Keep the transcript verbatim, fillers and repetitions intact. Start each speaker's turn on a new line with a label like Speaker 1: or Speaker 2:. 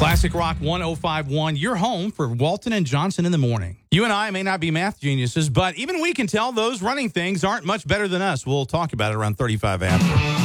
Speaker 1: Classic Rock one oh five point one, your home for Walton and Johnson in the morning. You and I may not be math geniuses, but even we can tell those running things aren't much better than us. We'll talk about it around thirty-five after.